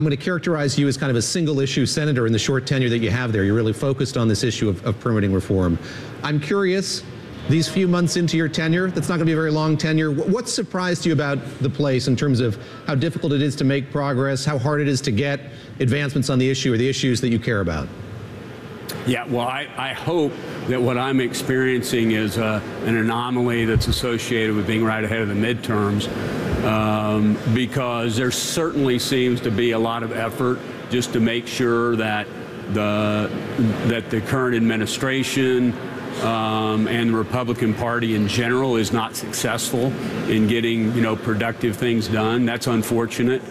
I'm going to characterize you as kind of a single-issue senator in the short tenure that you have there. You're really focused on this issue of permitting reform. I'm curious, these few months into your tenure, that's not going to be a very long tenure, what surprised you about the place in terms of how difficult it is to make progress, how hard it is to get advancements on the issue or the issues that you care about? Yeah, well, I hope that what I'm experiencing is an anomaly that's associated with being right ahead of the midterms, because there certainly seems to be a lot of effort just to make sure that the current administration and the Republican Party in general is not successful in getting, productive things done. That's unfortunate.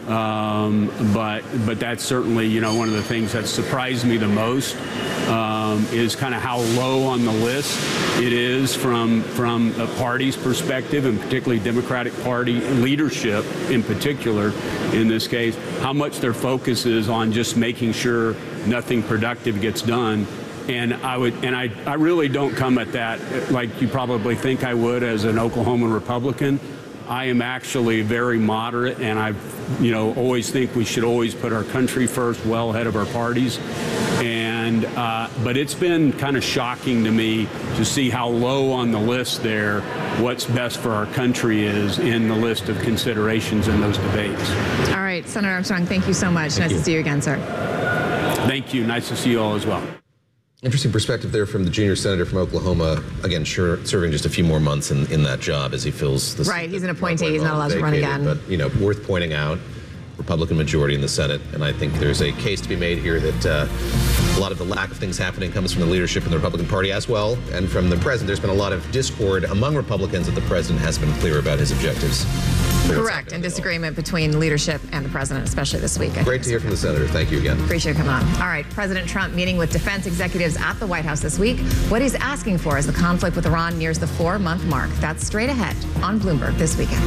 But that's certainly, one of the things that surprised me the most is kind of how low on the list it is from a party's perspective, and particularly Democratic Party leadership in particular in this case, how much their focus is on just making sure nothing productive gets done. And I really don't come at that like you probably think I would as an Oklahoma Republican. I am actually very moderate, and I, always think we should always put our country first, well ahead of our parties. And but it's been kind of shocking to me to see how low on the list there what's best for our country is in the list of considerations in those debates. All right, Senator Armstrong, thank you so much. Nice to see you again, sir. Thank you. Nice to see you all as well. Interesting perspective there from the junior senator from Oklahoma. Again, serving just a few more months in that job as he fills the right. He's an appointee. He's not allowed to run again. But worth pointing out, Republican majority in the Senate, and I think there's a case to be made here that a lot of the lack of things happening comes from the leadership in the Republican Party as well, and from the president. There's been a lot of discord among Republicans that the president hasn't been clear about his objectives. Correct, and disagreement between leadership and the president, especially this week. Great to hear from the senator. Thank you again. Appreciate you coming on. All right, President Trump meeting with defense executives at the White House this week. What he's asking for as the conflict with Iran nears the 4-month mark. That's straight ahead on Bloomberg this weekend.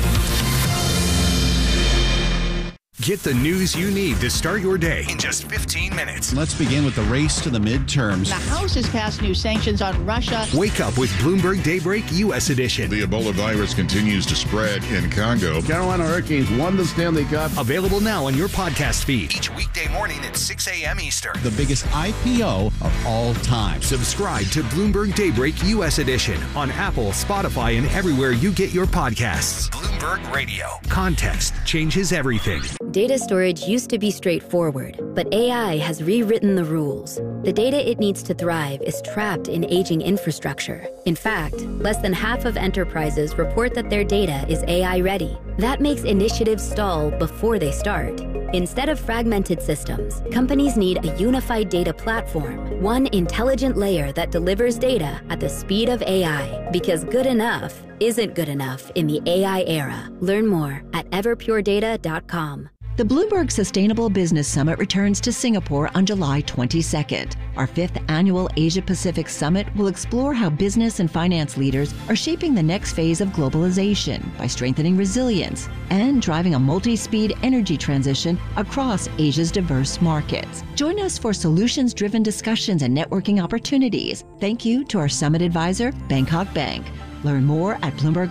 Get the news you need to start your day in just 15 minutes. Let's begin with the race to the midterms. The House has passed new sanctions on Russia. Wake up with Bloomberg Daybreak U.S. edition. The Ebola virus continues to spread in Congo. Carolina Hurricanes won the Stanley Cup. Available now on your podcast feed. Each weekday morning at 6 a.m. Eastern. The biggest IPO of all time. Subscribe to Bloomberg Daybreak U.S. edition on Apple, Spotify, and everywhere you get your podcasts. Bloomberg Radio. Context changes everything. Data storage used to be straightforward, but AI has rewritten the rules. The data it needs to thrive is trapped in aging infrastructure. In fact, less than half of enterprises report that their data is AI ready. That makes initiatives stall before they start. Instead of fragmented systems, companies need a unified data platform, one intelligent layer that delivers data at the speed of AI, because good enough isn't good enough in the AI era. Learn more at everpuredata.com. The Bloomberg Sustainable Business Summit returns to Singapore on July 22nd. Our 5th annual Asia-Pacific Summit will explore how business and finance leaders are shaping the next phase of globalization by strengthening resilience and driving a multi-speed energy transition across Asia's diverse markets. Join us for solutions-driven discussions and networking opportunities. Thank you to our summit advisor, Bangkok Bank. Learn more at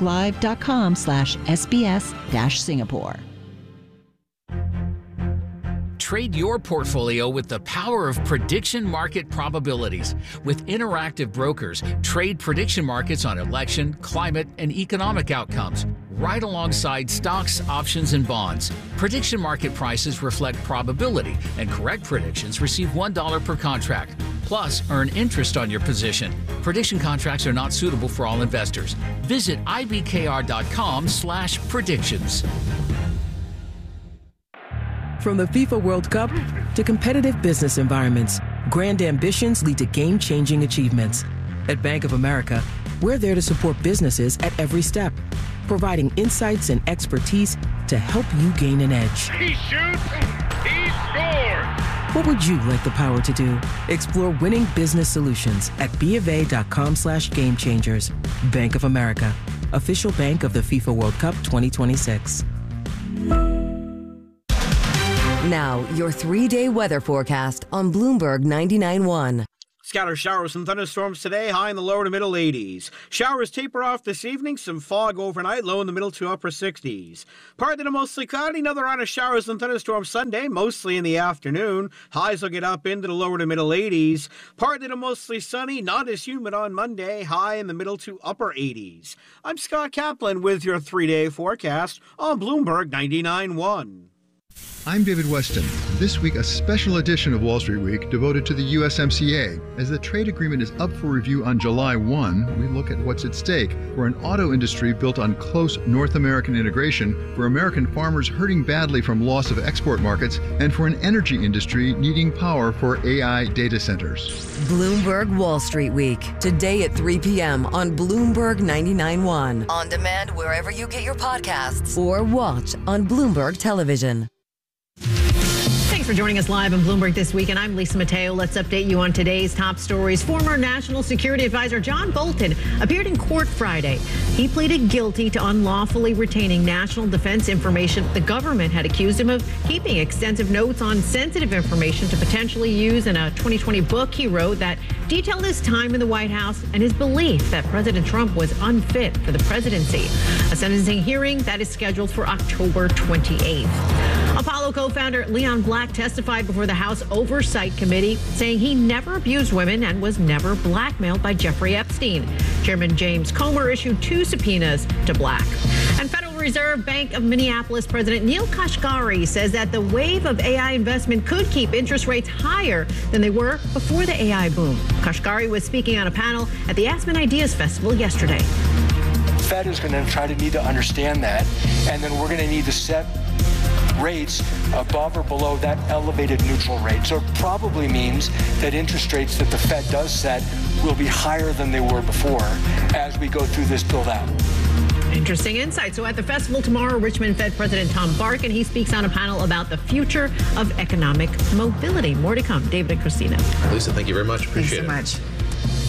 bloomberglive.com/SBS-Singapore. Trade your portfolio with the power of prediction market probabilities. With Interactive Brokers, trade prediction markets on election, climate, and economic outcomes, right alongside stocks, options, and bonds. Prediction market prices reflect probability, and correct predictions receive $1 per contract. Plus, earn interest on your position. Prediction contracts are not suitable for all investors. Visit ibkr.com/predictions. From the FIFA World Cup to competitive business environments, grand ambitions lead to game-changing achievements. At Bank of America, we're there to support businesses at every step, providing insights and expertise to help you gain an edge. He shoots, he scores! What would you like the power to do? Explore winning business solutions at BofA.com/gamechangers. Bank of America, official bank of the FIFA World Cup 2026. Now, your 3-day weather forecast on Bloomberg 99.1. Scattered showers and thunderstorms today, high in the lower to middle 80s. Showers taper off this evening, some fog overnight, low in the middle to upper 60s. Partly to mostly cloudy, another round of showers and thunderstorms Sunday, mostly in the afternoon. Highs will get up into the lower to middle 80s. Partly to mostly sunny, not as humid on Monday, high in the middle to upper 80s. I'm Scott Kaplan with your 3-day forecast on Bloomberg 99.1. I'm David Weston. This week, a special edition of Wall Street Week devoted to the USMCA. As the trade agreement is up for review on July 1, we look at what's at stake for an auto industry built on close North American integration, for American farmers hurting badly from loss of export markets, and for an energy industry needing power for AI data centers. Bloomberg Wall Street Week, today at 3 p.m. on Bloomberg 99.1. On demand wherever you get your podcasts or watch on Bloomberg Television. Thanks for joining us live on Bloomberg This Week, and I'm Lisa Mateo. Let's update you on today's top stories. Former National Security Advisor John Bolton appeared in court Friday. He pleaded guilty to unlawfully retaining national defense information. The government had accused him of keeping extensive notes on sensitive information to potentially use in a 2020 book he wrote that detailed his time in the White House and his belief that President Trump was unfit for the presidency. A sentencing hearing that is scheduled for October 28th. Apollo co-founder Leon Black testified before the House Oversight Committee, saying he never abused women and was never blackmailed by Jeffrey Epstein. Chairman James Comer issued 2 subpoenas to Black. And Federal Reserve Bank of Minneapolis President Neel Kashkari says that the wave of AI investment could keep interest rates higher than they were before the AI boom. Kashkari was speaking on a panel at the Aspen Ideas Festival yesterday. The Fed is going to try to need to understand that, and then we're going to need to set rates above or below that elevated neutral rate. So it probably means that interest rates that the Fed does set will be higher than they were before as we go through this build out. Interesting insight. So at the festival tomorrow, Richmond Fed President Tom Barkin, he speaks on a panel about the future of economic mobility. More to come. David and Christina. Lisa, thank you very much. Appreciate it. Thanks so much.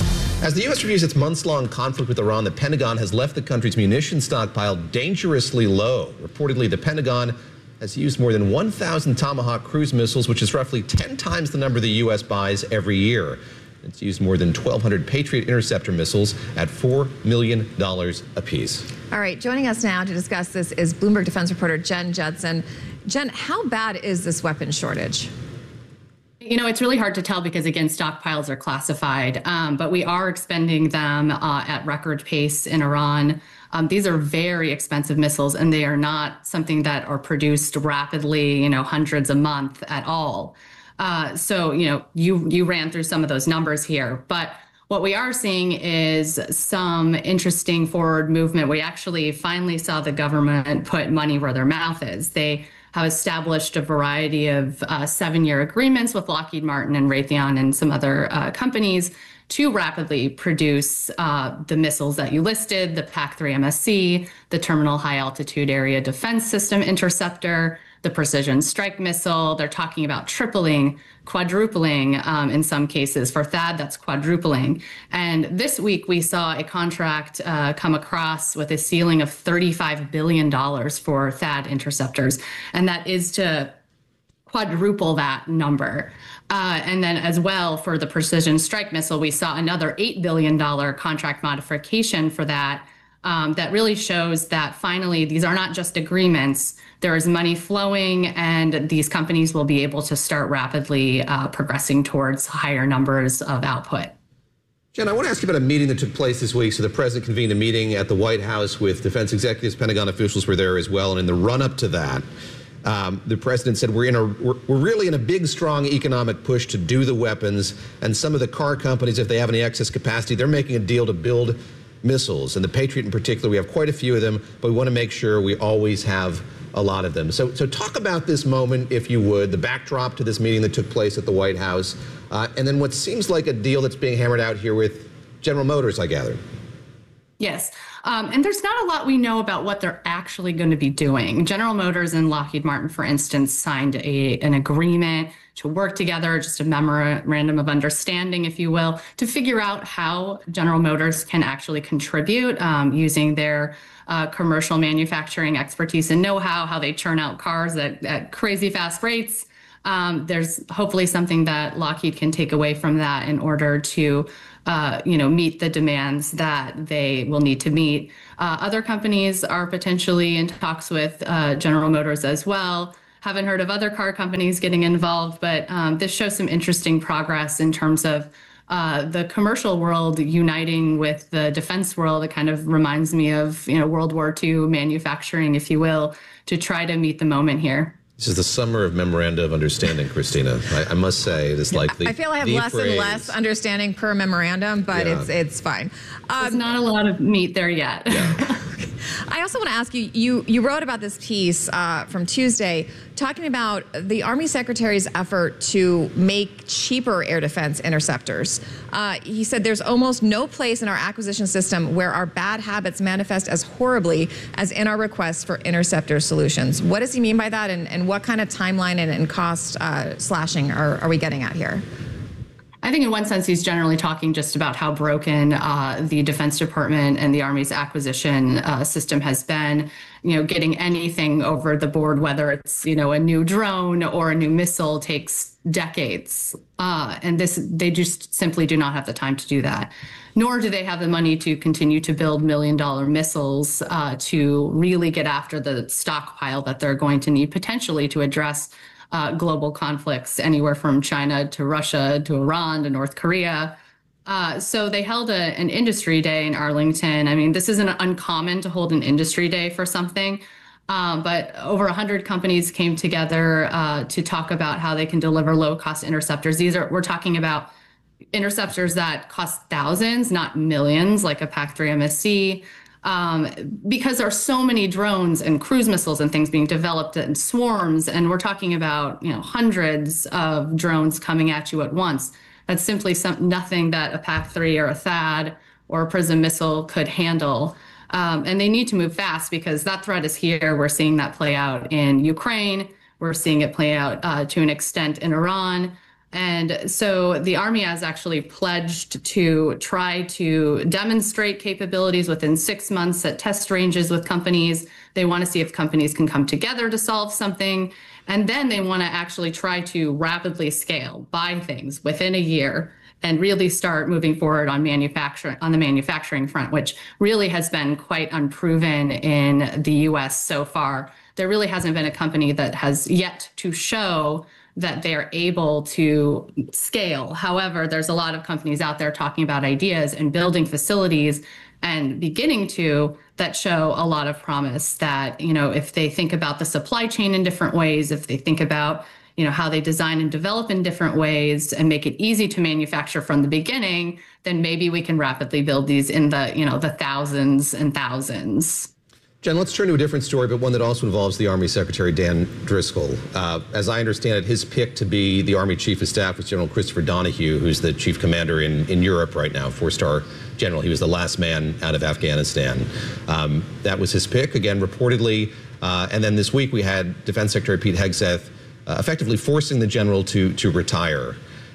As the U.S. reviews its months-long conflict with Iran, the Pentagon has left the country's munitions stockpile dangerously low. Reportedly, the Pentagon has used more than 1,000 Tomahawk cruise missiles, which is roughly 10 times the number the U.S. buys every year. It's used more than 1,200 Patriot interceptor missiles at $4 million apiece. All right, joining us now to discuss this is Bloomberg Defense reporter Jen Judson. Jen, how bad is this weapon shortage? You know, it's really hard to tell because, again, stockpiles are classified, but we are expending them at record pace in Iran. These are very expensive missiles, and they are not something that are produced rapidly, you know, hundreds a month at all. So, you know, you ran through some of those numbers here, but what we are seeing is some interesting forward movement. We actually finally saw the government put money where their mouth is. They have established a variety of 7-year agreements with Lockheed Martin and Raytheon and some other companies to rapidly produce the missiles that you listed, the PAC-3 MSC, the Terminal High Altitude Area Defense System Interceptor, the Precision Strike Missile. They're talking about tripling, quadrupling in some cases. For THAAD, that's quadrupling. And this week we saw a contract come across with a ceiling of $35 billion for THAAD interceptors. And that is to quadruple that number. And then as well for the Precision Strike Missile, we saw another $8 billion contract modification for that. That really shows that finally these are not just agreements. There is money flowing, and these companies will be able to start rapidly progressing towards higher numbers of output. Jen, I want to ask you about a meeting that took place this week. So the president convened a meeting at the White House with defense executives, Pentagon officials were there as well. And in the run-up to that, the president said we're really in a big, strong economic push to do the weapons. And some of the car companies, if they have any excess capacity, they're making a deal to build missiles. And the Patriot in particular, we have quite a few of them, but we want to make sure we always have a lot of them. So talk about this moment, if you would, the backdrop to this meeting that took place at the White House, and then what seems like a deal that's being hammered out here with General Motors, I gather. Yes. And there's not a lot we know about what they're actually going to be doing. General Motors and Lockheed Martin, for instance, signed an agreement to work together, just a memorandum of understanding, if you will, to figure out how General Motors can actually contribute using their commercial manufacturing expertise and know-how, how they churn out cars at crazy fast rates. there's hopefully something that Lockheed can take away from that in order to meet the demands that they will need to meet. Other companies are potentially in talks with General Motors as well. Haven't heard of other car companies getting involved, but this shows some interesting progress in terms of the commercial world uniting with the defense world. It kind of reminds me of, World War II manufacturing, if you will, to try to meet the moment here. This is the summer of memoranda of understanding, Christina. I must say, it is like the I feel I have less and less understanding per memorandum, but it's fine. There's not a lot of meat there yet. Yeah. I also want to ask you, you wrote about this piece from Tuesday talking about the Army Secretary's effort to make cheaper air defense interceptors. He said there's almost no place in our acquisition system where our bad habits manifest as horribly as in our requests for interceptor solutions. What does he mean by that, and what kind of timeline and cost slashing are we getting at here? I think in one sense, he's generally talking just about how broken the Defense Department and the Army's acquisition system has been. Getting anything over the board, whether it's, a new drone or a new missile, takes decades. And they just simply do not have the time to do that. Nor do they have the money to continue to build million-dollar missiles to really get after the stockpile that they're going to need potentially to address global conflicts, anywhere from China to Russia to Iran to North Korea. So they held an industry day in Arlington. I mean, this isn't uncommon to hold an industry day for something, but over 100 companies came together to talk about how they can deliver low-cost interceptors. We're talking about interceptors that cost thousands, not millions, like a PAC-3 MSC. Because there are so many drones and cruise missiles and things being developed in swarms, and we're talking about hundreds of drones coming at you at once. That's simply nothing that a PAC-3 or a THAAD or a PrSM missile could handle. And they need to move fast because that threat is here. We're seeing that play out in Ukraine. We're seeing it play out to an extent in Iran. And so the Army has actually pledged to try to demonstrate capabilities within 6 months at test ranges with companies. They want to see if companies can come together to solve something. And then they want to actually try to rapidly scale, buy things within a year, and really start moving forward on the manufacturing front, which really has been quite unproven in the U.S. so far. There really hasn't been a company that has yet to show that they're able to scale. However, there's a lot of companies out there talking about ideas and building facilities and beginning to that show a lot of promise that, if they think about the supply chain in different ways, if they think about, how they design and develop in different ways and make it easy to manufacture from the beginning, then maybe we can rapidly build these in the thousands and thousands. Jen, let's turn to a different story, but one that also involves the Army Secretary Dan Driscoll. As I understand it, his pick to be the Army Chief of Staff was General Christopher Donahue, who's the chief commander in Europe right now, 4-star general. He was the last man out of Afghanistan. That was his pick, again, reportedly. And then this week we had Defense Secretary Pete Hegseth effectively forcing the general to retire.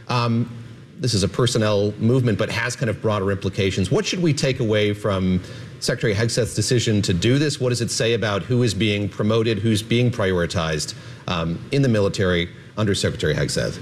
This is a personnel movement, but has kind of broader implications. What should we take away from Secretary Hegseth's decision to do this? What does it say about who is being promoted, who's being prioritized in the military under Secretary Hegseth?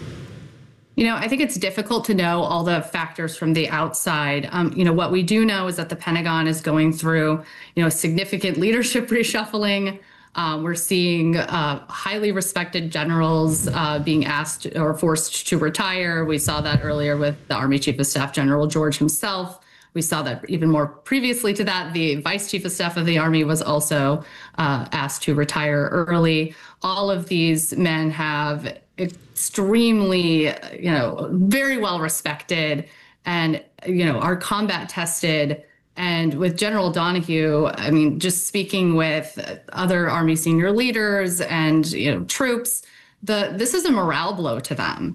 I think it's difficult to know all the factors from the outside. What we do know is that the Pentagon is going through, significant leadership reshuffling. We're seeing highly respected generals being asked or forced to retire. We saw that earlier with the Army Chief of Staff, General George himself. We saw that even more previously to that. The Vice Chief of Staff of the Army was also asked to retire early. All of these men have extremely, very well respected and, are combat tested. And with General Donahue, I mean, just speaking with other Army senior leaders and, troops, this is a morale blow to them.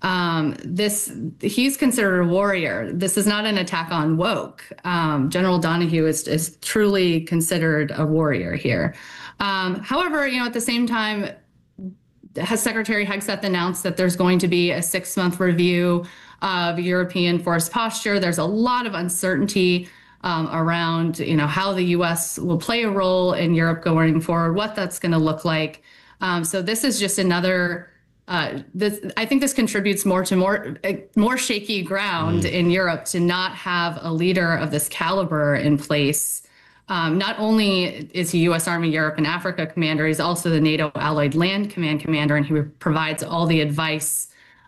He's considered a warrior. This is not an attack on woke. General Donahue is truly considered a warrior here. However, at the same time, has Secretary Hegseth announced that there's going to be a 6-month review of European force posture. There's a lot of uncertainty around, how the U.S. will play a role in Europe going forward, what that's going to look like. So this is just another I think this contributes more to more shaky ground in Europe to not have a leader of this caliber in place. Not only is he U.S. Army Europe and Africa commander, he's also the NATO Allied Land Command commander, and he provides all the advice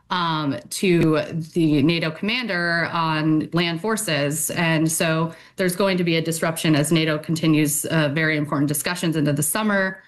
to the NATO commander on land forces. And so there's going to be a disruption as NATO continues very important discussions into the summer.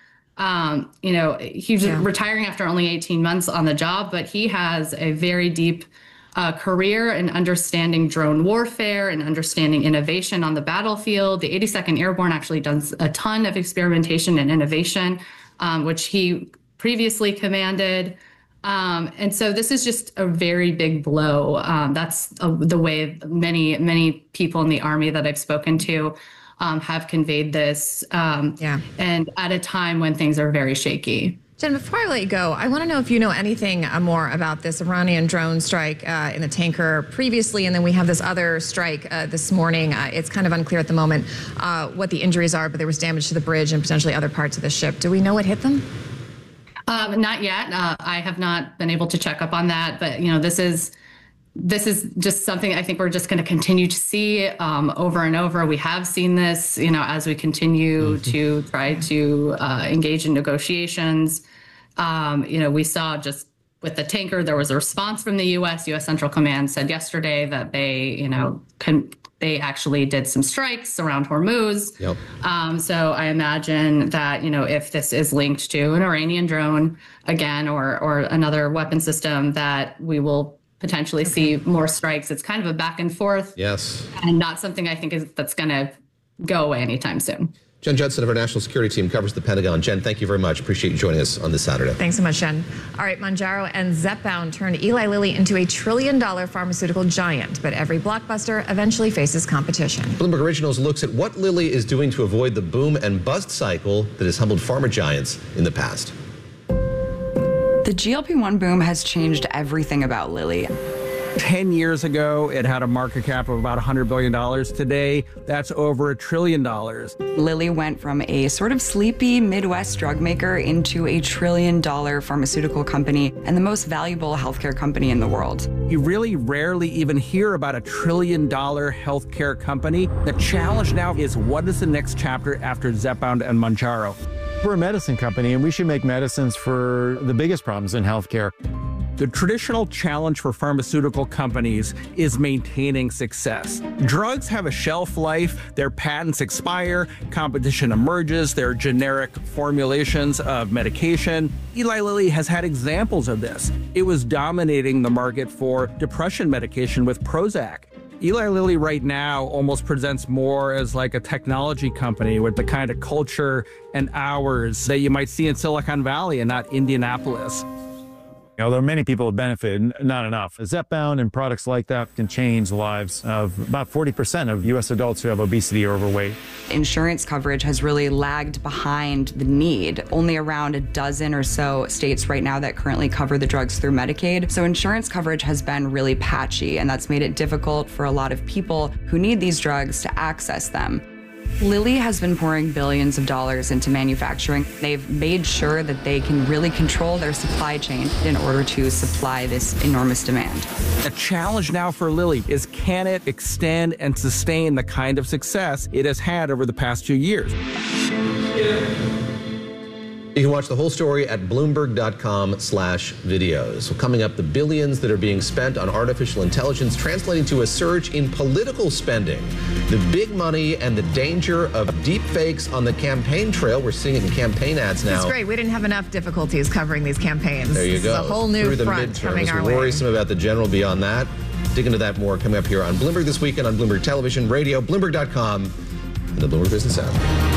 He's retiring after only 18 months on the job, but he has a very deep career in understanding drone warfare and understanding innovation on the battlefield. The 82nd Airborne actually does a ton of experimentation and innovation, which he previously commanded. And so this is just a very big blow. That's the way many people in the Army that I've spoken to have conveyed this. And at a time when things are very shaky. Jen, before I let you go, I want to know if you know anything more about this Iranian drone strike in the tanker previously, and then we have this other strike this morning. It's kind of unclear at the moment what the injuries are, but there was damage to the bridge and potentially other parts of the ship. Do we know what hit them? Not yet. I have not been able to check up on that, but this is just something I think we're just going to continue to see over and over. We have seen this, as we continue to try to engage in negotiations. We saw just with the tanker, there was a response from the U.S. Central Command said yesterday that they, they actually did some strikes around Hormuz. Yep. So I imagine that, if this is linked to an Iranian drone again or another weapon system, that we will potentially see more strikes. It's kind of a back and forth. Yes. And not something I think that's going to go away anytime soon. Jen Judson of our national security team covers the Pentagon. Jen, thank you very much. Appreciate you joining us on this Saturday. Thanks so much, Jen. All right, Mounjaro and Zepbound turned Eli Lilly into a $1 trillion pharmaceutical giant, but every blockbuster eventually faces competition. Bloomberg Originals looks at what Lilly is doing to avoid the boom and bust cycle that has humbled pharma giants in the past. The GLP-1 boom has changed everything about Lilly. 10 years ago, it had a market cap of about $100 billion. Today, that's over $1 trillion. Lilly went from a sort of sleepy Midwest drug maker into a $1 trillion pharmaceutical company and the most valuable healthcare company in the world. You really rarely even hear about a $1 trillion healthcare company. The challenge now is, what is the next chapter after Zepbound and Mounjaro? We're a medicine company, and we should make medicines for the biggest problems in healthcare. The traditional challenge for pharmaceutical companies is maintaining success. Drugs have a shelf life, their patents expire, competition emerges, there are generic formulations of medication. Eli Lilly has had examples of this. It was dominating the market for depression medication with Prozac. Eli Lilly right now almost presents more as like a technology company with the kind of culture and hours that you might see in Silicon Valley and not Indianapolis. Although many people have benefited, not enough. Zepbound and products like that can change the lives of about 40% of U.S. adults who have obesity or overweight. Insurance coverage has really lagged behind the need. Only around a dozen or so states right now that currently cover the drugs through Medicaid. So insurance coverage has been really patchy, and that's made it difficult for a lot of people who need these drugs to access them. Lilly has been pouring billions of dollars into manufacturing. They've made sure that they can really control their supply chain in order to supply this enormous demand. The challenge now for Lilly is, can it extend and sustain the kind of success it has had over the past few years? You can watch the whole story at Bloomberg.com/videos. So coming up, the billions that are being spent on artificial intelligence translating to a surge in political spending. The big money and the danger of deep fakes on the campaign trail. We're seeing it in campaign ads now. It's great. We didn't have enough difficulties covering these campaigns. There you go. It's a whole new Through the front midterms. coming our We're way. worrisome about the general beyond that. Dig into that more coming up here on Bloomberg This Weekend on Bloomberg Television, Radio, Bloomberg.com, and the Bloomberg Business app.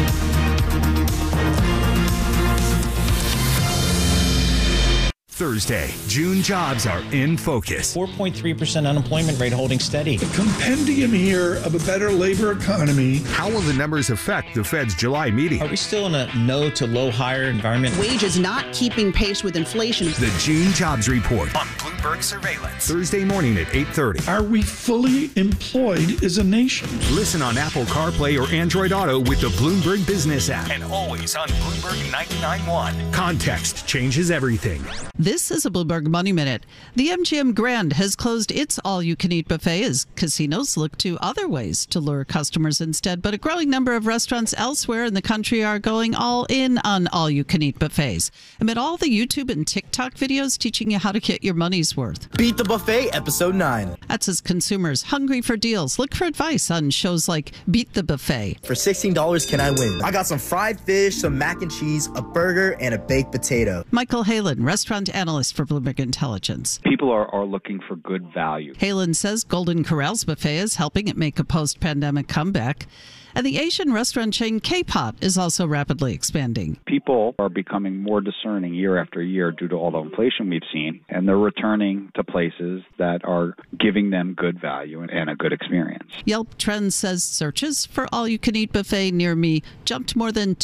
Thursday, June jobs are in focus. 4.3% unemployment rate holding steady. The compendium here of a better labor economy. How will the numbers affect the Fed's July meeting? Are we still in a no to low hire environment? Wages not keeping pace with inflation. The June jobs report on Bloomberg Bloomberg Surveillance. Thursday morning at 8:30. Are we fully employed as a nation? Listen on Apple CarPlay or Android Auto with the Bloomberg Business app. And always on Bloomberg 99.1. Context changes everything. This is a Bloomberg Money Minute. The MGM Grand has closed its all-you-can-eat buffet as casinos look to other ways to lure customers instead. But a growing number of restaurants elsewhere in the country are going all in on all-you-can-eat buffets. Amid all the YouTube and TikTok videos teaching you how to get your money's worth. Beat the Buffet, Episode 9. That's as consumers hungry for deals look for advice on shows like Beat the Buffet. For $16, can I win? I got some fried fish, some mac and cheese, a burger, and a baked potato. Michael Halen, restaurant analyst for Bloomberg Intelligence. People are looking for good value. Halen says Golden Corral's buffet is helping it make a post-pandemic comeback. And the Asian restaurant chain K-Pot is also rapidly expanding. People are becoming more discerning year after year due to all the inflation we've seen, and they're returning to places that are giving them good value and a good experience. Yelp Trends says searches for all-you-can-eat buffet near me jumped more than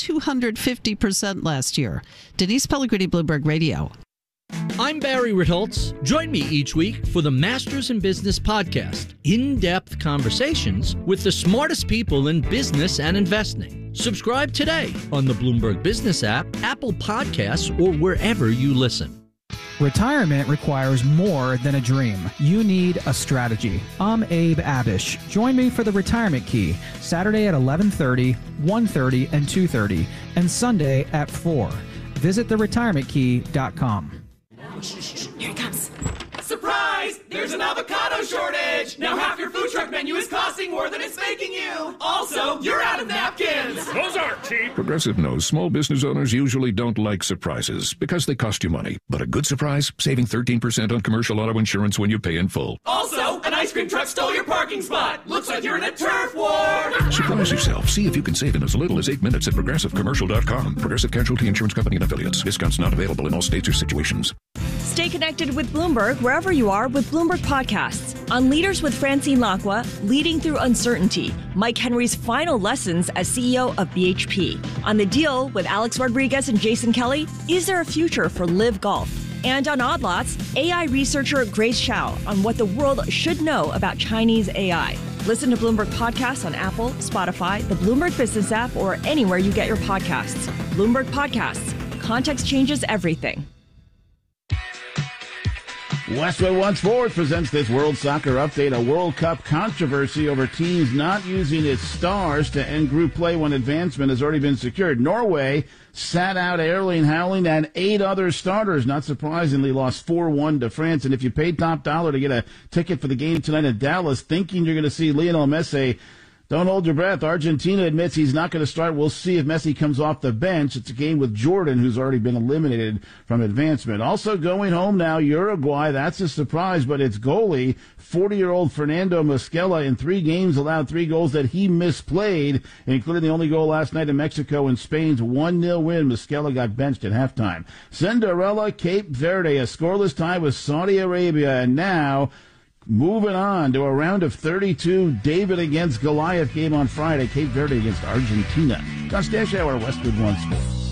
250% last year. Denise Pellegrini, Bloomberg Radio. I'm Barry Ritholtz. Join me each week for the Masters in Business podcast. In-depth conversations with the smartest people in business and investing. Subscribe today on the Bloomberg Business app, Apple Podcasts, or wherever you listen. Retirement requires more than a dream. You need a strategy. I'm Abe Abish. Join me for the Retirement Key, Saturday at 11:30, 1:30, and 2:30, and Sunday at 4. Visit theretirementkey.com. Here it comes. Surprise! There's an avocado shortage! Now half your food truck menu is costing more than it's making you! Also, you're out of napkins! Those aren't cheap! Progressive knows small business owners usually don't like surprises because they cost you money. But a good surprise? Saving 13% on commercial auto insurance when you pay in full. Also, an ice cream truck stole your parking spot! Looks like you're in a turf war! Surprise yourself. See if you can save in as little as 8 minutes at ProgressiveCommercial.com. Progressive Casualty Insurance Company and Affiliates. Discounts not available in all states or situations. Stay connected with Bloomberg wherever you are with Bloomberg Podcasts. On Leaders with Francine Lacqua, Leading Through Uncertainty, Mike Henry's final lessons as CEO of BHP. On The Deal with Alex Rodriguez and Jason Kelly, is there a future for Live Golf? And on Odd Lots, AI researcher Grace Shao on what the world should know about Chinese AI. Listen to Bloomberg Podcasts on Apple, Spotify, the Bloomberg Business app, or anywhere you get your podcasts. Bloomberg Podcasts. Context changes everything. Westwood One Sports presents this World Soccer Update, a World Cup controversy over teams not using its stars to end group play when advancement has already been secured. Norway sat out Erling Haaland and 8 other starters. Not surprisingly, lost 4-1 to France. And if you paid top dollar to get a ticket for the game tonight in Dallas, thinking you're going to see Lionel Messi, don't hold your breath. Argentina admits he's not going to start. We'll see if Messi comes off the bench. It's a game with Jordan, who's already been eliminated from advancement. Also going home now, Uruguay. That's a surprise, but it's goalie, 40-year-old Fernando Mosquera, in 3 games allowed 3 goals that he misplayed, including the only goal last night in Mexico in Spain's 1-0 win. Mosquera got benched at halftime. Cinderella, Cape Verde, a scoreless tie with Saudi Arabia, and now moving on to a round of 32, David against Goliath game on Friday. Cape Verde against Argentina. Gus Dashour, Westwood One Sports.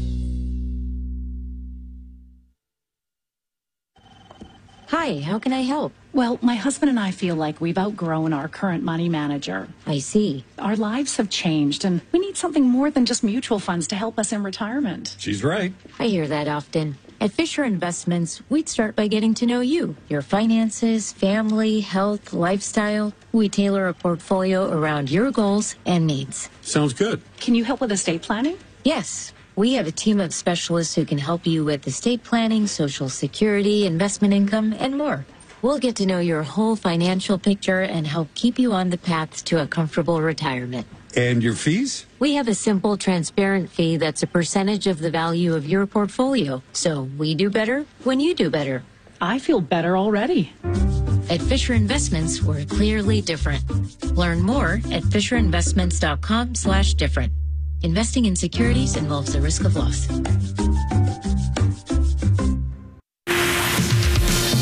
Hi, how can I help? Well, my husband and I feel like we've outgrown our current money manager. I see. Our lives have changed, and we need something more than just mutual funds to help us in retirement. She's right. I hear that often. At Fisher Investments, we'd start by getting to know you, your finances, family, health, lifestyle. We tailor a portfolio around your goals and needs. Sounds good. Can you help with estate planning? Yes. We have a team of specialists who can help you with estate planning, Social Security, investment income, and more. We'll get to know your whole financial picture and help keep you on the path to a comfortable retirement. And your fees? We have a simple, transparent fee that's a percentage of the value of your portfolio. So we do better when you do better. I feel better already. At Fisher Investments, we're clearly different. Learn more at FisherInvestments.com/different. Investing in securities involves the risk of loss.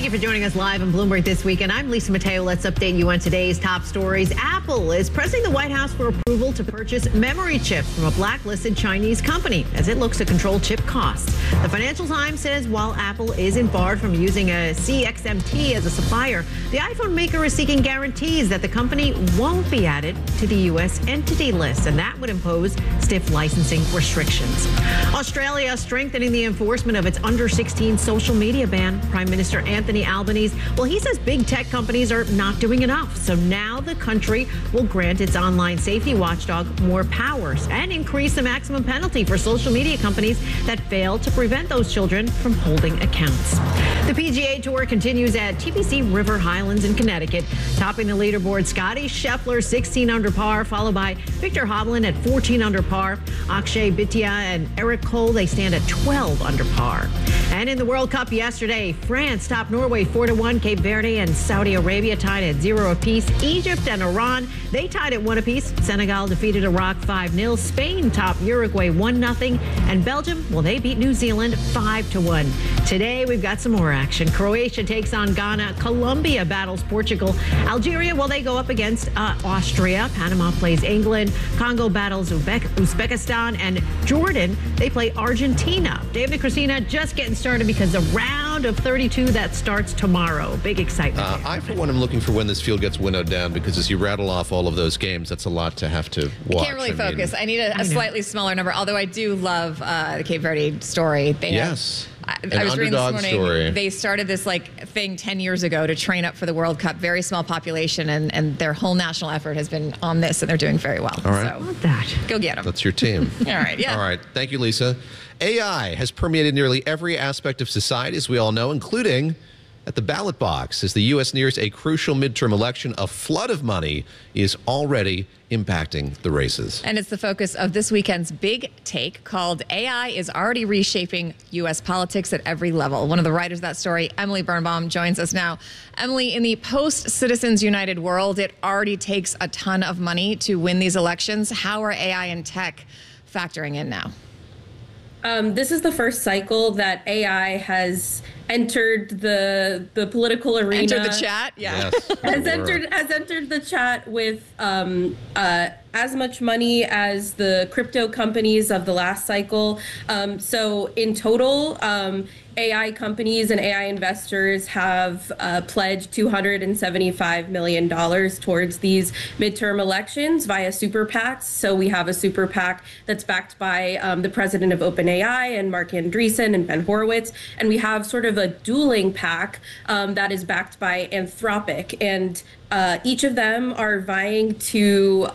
you for joining us live on Bloomberg This Weekend. I'm Lisa Mateo. Let's update you on today's top stories. Apple is pressing the White House for approval to purchase memory chips from a blacklisted Chinese company as it looks to control chip costs. The Financial Times says while Apple isn't barred from using a CXMT as a supplier, the iPhone maker is seeking guarantees that the company won't be added to the U.S. entity list, and that would impose stiff licensing restrictions. Australia strengthening the enforcement of its under-16 social media ban. Prime Minister Anthony Albanese, well, he says big tech companies are not doing enough. So now the country will grant its online safety watchdog more powers and increase the maximum penalty for social media companies that fail to prevent those children from holding accounts. The PGA Tour continues at TPC River Highlands in Connecticut, topping the leaderboard. Scotty Scheffler 16 under par, followed by Victor Hovland at 14 under par. Akshay Bhatia and Eric Cole, they stand at 12 under par. And in the World Cup yesterday, France topped Norway 4-1. Cape Verde and Saudi Arabia tied at 0 apiece. Egypt and Iran, they tied at 1 apiece. Senegal defeated Iraq 5-0. Spain topped Uruguay 1-0. And Belgium, well, they beat New Zealand 5-1. Today, we've got some more action. Croatia takes on Ghana. Colombia battles Portugal. Algeria, well, they go up against Austria. Panama plays England. Congo battles Uzbekistan. And Jordan, they play Argentina. David and Christina just getting started because the round of 32 that starts tomorrow. Big excitement. I, for one, am looking for when this field gets winnowed down, because as you rattle off all of those games, that's a lot to have to watch. I can't really focus. I need a slightly smaller number, although I do love the Cape Verde story. Yes. I was reading this morning, they started this thing 10 years ago to train up for the World Cup. Very small population, and their whole national effort has been on this, and they're doing very well. All right. So, love that. Go get them. That's your team. All right, yeah. All right. Thank you, Lisa. AI has permeated nearly every aspect of society, as we all know, including at the ballot box. As the U.S. nears a crucial midterm election, a flood of money is already impacting the races. And it's the focus of this weekend's big take called AI is already reshaping U.S. politics at every level. One of the writers of that story, Emily Birnbaum, joins us now. Emily, in the post-Citizens United world, it already takes a ton of money to win these elections. How are AI and tech factoring in now? This is the first cycle that AI has entered the political arena. Entered the chat, yeah. Yes, has entered the chat with as much money as the crypto companies of the last cycle. So in total, AI companies and AI investors have pledged $275 million towards these midterm elections via super PACs. So we have a super PAC that's backed by the president of OpenAI and Mark Andreessen and Ben Horowitz. And we have sort of a dueling PAC that is backed by Anthropic. And each of them are vying to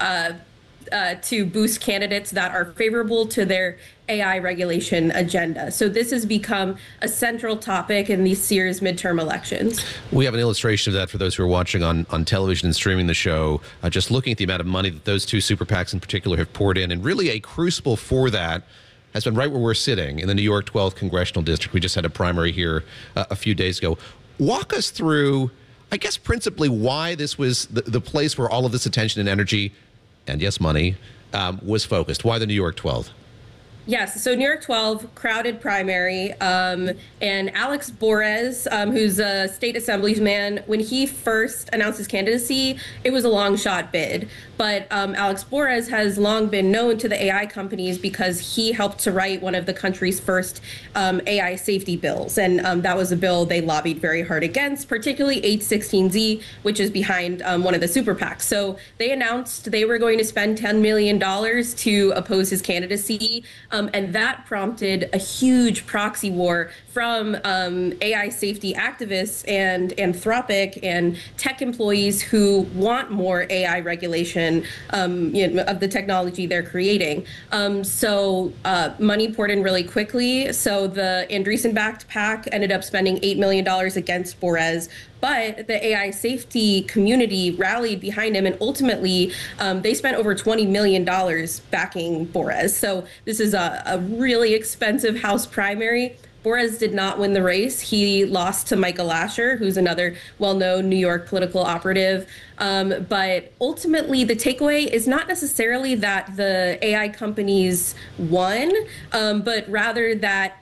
boost candidates that are favorable to their AI regulation agenda. So this has become a central topic in these year's midterm elections. We have an illustration of that for those who are watching on television and streaming the show, just looking at the amount of money that those two super PACs in particular have poured in. And really a crucible for that has been right where we're sitting in the New York 12th Congressional District. We just had a primary here a few days ago. Walk us through, I guess, principally why this was the place where all of this attention and energy and, yes, money was focused. Why the New York 12th? Yes, so New York 12, crowded primary, and Alex Borres, who's a state assemblyman, when he first announced his candidacy, it was a long shot bid. But Alex Borres has long been known to the AI companies because he helped to write one of the country's first AI safety bills. And that was a bill they lobbied very hard against, particularly H16Z, which is behind one of the super PACs. So they announced they were going to spend $10 million to oppose his candidacy. And that prompted a huge proxy war from AI safety activists and Anthropic and tech employees who want more AI regulation of the technology they're creating. So money poured in really quickly. So the Andreessen-backed PAC ended up spending $8 million against Borres. But the AI safety community rallied behind him, and ultimately they spent over $20 million backing Borres. So this is a really expensive House primary. Borres did not win the race. He lost to Michael Lasher, who's another well-known New York political operative. But ultimately, the takeaway is not necessarily that the AI companies won, but rather that if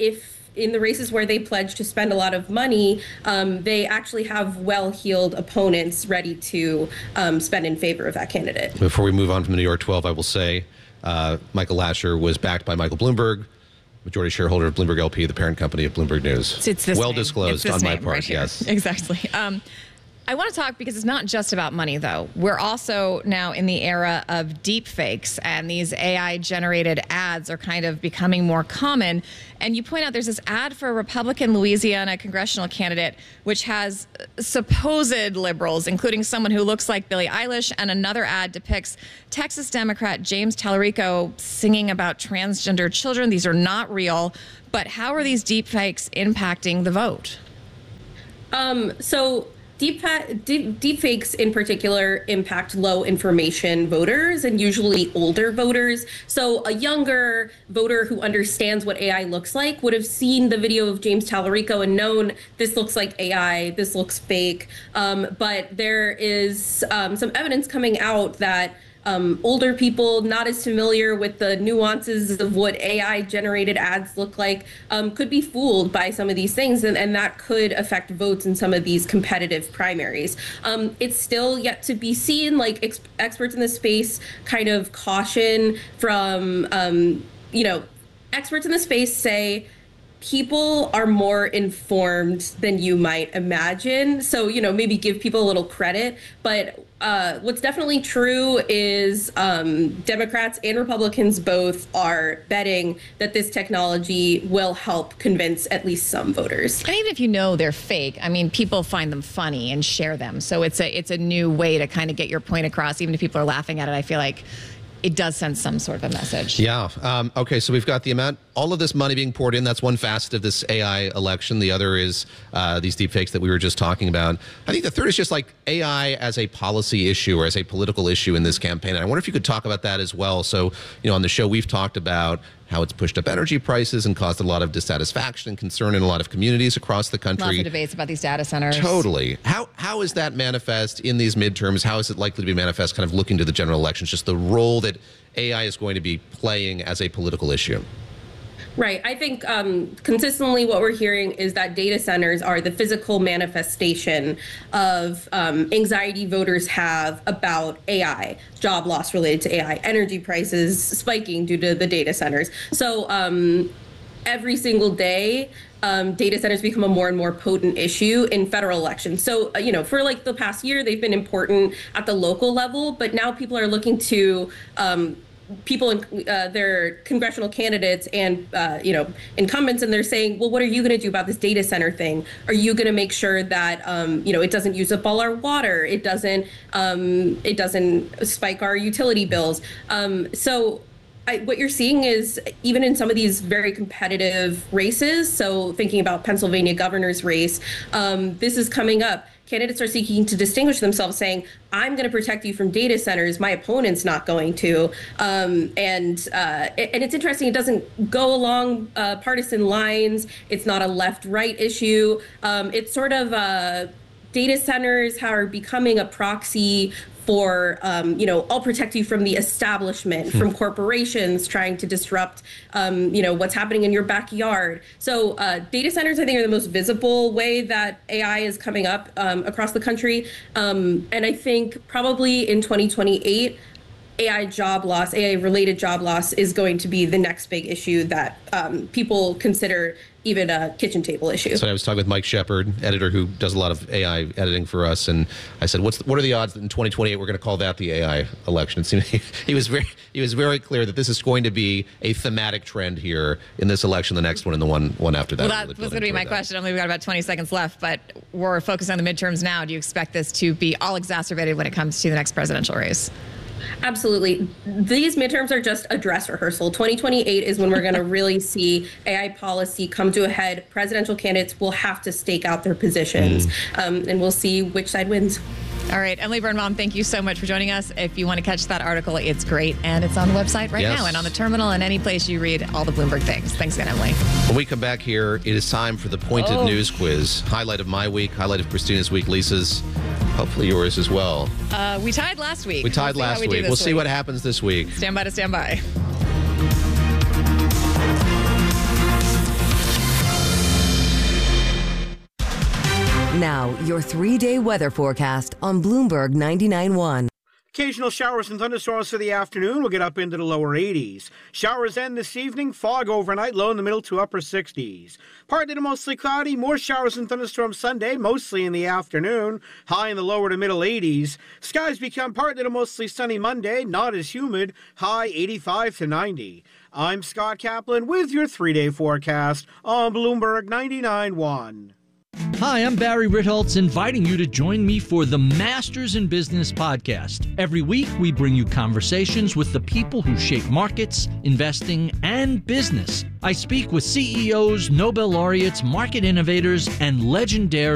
in the races where they pledge to spend a lot of money, they actually have well-heeled opponents ready to spend in favor of that candidate. Before we move on from the New York 12, I will say Michael Lasher was backed by Michael Bloomberg, majority shareholder of Bloomberg LP, the parent company of Bloomberg News. It's this well name. disclosed It's this on my name part, right here. yes. Exactly. I want to talk because it's not just about money, though. We're also now in the era of deep fakes, and these AI-generated ads are kind of becoming more common. And you point out there's this ad for a Republican Louisiana congressional candidate, which has supposed liberals, including someone who looks like Billie Eilish, and another ad depicts Texas Democrat James Tallarico singing about transgender children. These are not real, but how are these deep fakes impacting the vote? So deep fakes in particular impact low information voters and usually older voters. So a younger voter who understands what AI looks like would have seen the video of James Tallarico and known this looks like AI, this looks fake. But there is some evidence coming out that older people not as familiar with the nuances of what AI generated ads look like could be fooled by some of these things, and that could affect votes in some of these competitive primaries. It's still yet to be seen. Like experts in the space kind of caution from, experts in the space say people are more informed than you might imagine. So, maybe give people a little credit. But what's definitely true is Democrats and Republicans both are betting that this technology will help convince at least some voters. And even if you know they're fake, I mean, people find them funny and share them. So it's a new way to kind of get your point across. Even if people are laughing at it, I feel like it does send some sort of a message. Yeah. Okay, so we've got the amount, all of this money being poured in. That's one facet of this AI election. The other is these deepfakes that we were just talking about. I think the third is just like AI as a policy issue or as a political issue in this campaign. And I wonder if you could talk about that as well. So, on the show, we've talked about how it's pushed up energy prices and caused a lot of dissatisfaction and concern in a lot of communities across the country. Lots of debates about these data centers. Totally. How is that manifest in these midterms? How is it likely to be manifest kind of looking to the general elections? Just the role that AI is going to be playing as a political issue. Right. I think consistently what we're hearing is that data centers are the physical manifestation of anxiety voters have about AI, job loss related to AI, energy prices spiking due to the data centers. So every single day, data centers become a more and more potent issue in federal elections. So, for like the past year, they've been important at the local level, but now people are looking to people in their congressional candidates and incumbents, and they're saying, well, what are you going to do about this data center thing? Are you going to make sure that it doesn't use up all our water? It doesn't spike our utility bills. What you're seeing is even in some of these very competitive races, so thinking about Pennsylvania governor's race, this is coming up. Candidates are seeking to distinguish themselves, saying, I'm going to protect you from data centers. My opponent's not going to. And it's interesting. It doesn't go along partisan lines. It's not a left-right issue. It's sort of data centers are becoming a proxy for, I'll protect you from the establishment, from corporations trying to disrupt, what's happening in your backyard. So data centers, I think, are the most visible way that AI is coming up across the country. And I think probably in 2028, AI-related job loss is going to be the next big issue that people consider even a kitchen table issue. So I was talking with Mike Shepard, editor who does a lot of AI editing for us, and I said, what are the odds that in 2028 we're going to call that the AI election? It seemed he was very clear that this is going to be a thematic trend here in this election, the next one, and the one after that. Well, that was going to be my question. Only we've got about 20 seconds left, but we're focused on the midterms now. Do you expect this to be all exacerbated when it comes to the next presidential race? Absolutely. These midterms are just a dress rehearsal. 2028 is when we're going to really see AI policy come to a head. Presidential candidates will have to stake out their positions, and we'll see which side wins. All right. Emily Birnbaum, thank you so much for joining us. If you want to catch that article, it's great. And it's on the website right now and on the terminal and any place you read all the Bloomberg things. Thanks again, Emily. When we come back here, it is time for the Pointed News Quiz. Highlight of my week, highlight of Christina's week, Lisa's, hopefully yours as well. We tied last week. We tied last week. We'll see what happens this week. Stand by. Now, your 3-day weather forecast on Bloomberg 99.1. Occasional showers and thunderstorms for the afternoon. We'll get up into the lower 80s. Showers end this evening. Fog overnight, low in the middle to upper 60s. Partly to mostly cloudy. More showers and thunderstorms Sunday, mostly in the afternoon. High in the lower to middle 80s. Skies become partly to mostly sunny Monday, not as humid. High 85 to 90. I'm Scott Kaplan with your 3-day forecast on Bloomberg 99.1. Hi, I'm Barry Ritholtz, inviting you to join me for the Masters in Business podcast. Every week, we bring you conversations with the people who shape markets, investing, and business. I speak with CEOs, Nobel laureates, market innovators, and legendary